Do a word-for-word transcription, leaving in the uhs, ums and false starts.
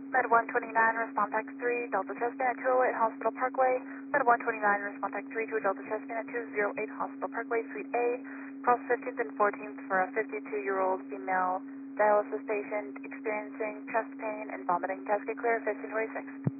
Med one twenty-nine, respond text three, Delta Cessna at two oh eight Hospital Parkway. Med one twenty-nine, respond text three to Delta Cessna at two oh eight Hospital Parkway, Suite A. Cross fifteenth and fourteenth for a fifty-two-year-old female dialysis patient experiencing chest pain and vomiting. Test get clear, fifteen twenty-six.